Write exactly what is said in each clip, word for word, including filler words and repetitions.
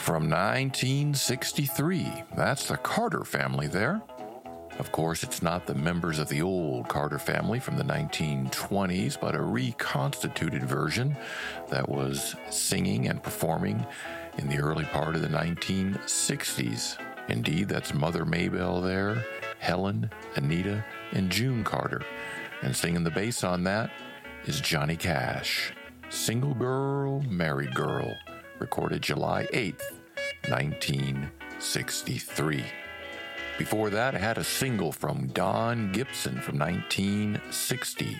from nineteen sixty-three. That's the Carter Family there. Of course, it's not the members of the old Carter Family from the nineteen twenties, but a reconstituted version that was singing and performing in the early part of the nineteen sixties. Indeed, that's Mother Maybelle there, Helen, Anita, and June Carter. And singing the bass on that is Johnny Cash. Single Girl, Married Girl, recorded July eighth, nineteen sixty-three. Before that, I had a single from Don Gibson from nineteen sixty,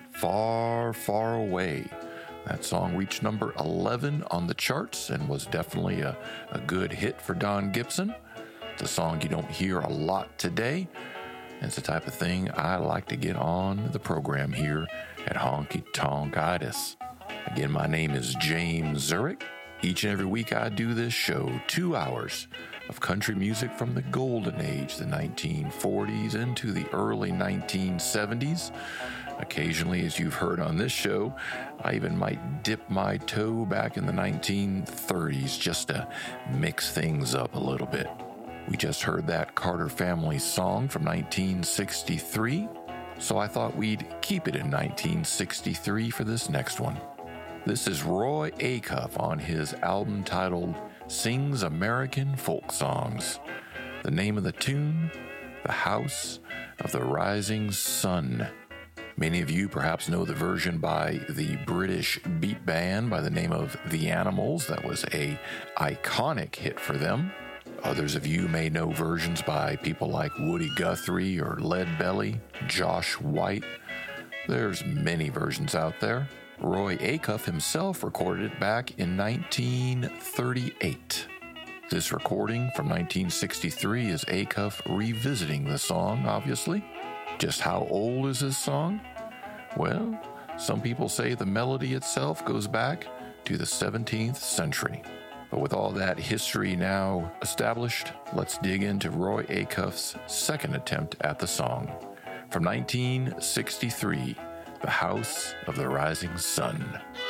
Far, Far Away. That song reached number eleven on the charts and was definitely a, a good hit for Don Gibson. It's a song you don't hear a lot today. And it's the type of thing I like to get on the program here at Honky Tonk Itis. Again, my name is James Zurich. Each and every week I do this show, two hours of country music from the golden age, the nineteen forties into the early nineteen seventies. Occasionally, as you've heard on this show, I even might dip my toe back in the nineteen thirties just to mix things up a little bit. We just heard that Carter Family song from nineteen sixty-three, so I thought we'd keep it in nineteen sixty-three for this next one. This is Roy Acuff on his album titled Sings American Folk Songs. The name of the tune, The House of the Rising Sun. Many of you perhaps know the version by the British beat band by the name of The Animals. That was a iconic hit for them. Others of you may know versions by people like Woody Guthrie or Leadbelly, Josh White. There's many versions out there. Roy Acuff himself recorded it back in nineteen thirty-eight. This recording from nineteen sixty-three is Acuff revisiting the song, obviously. Just how old is this song? Well, some people say the melody itself goes back to the seventeenth century. But with all that history now established, let's dig into Roy Acuff's second attempt at the song. From nineteen sixty-three, The House of the Rising Sun.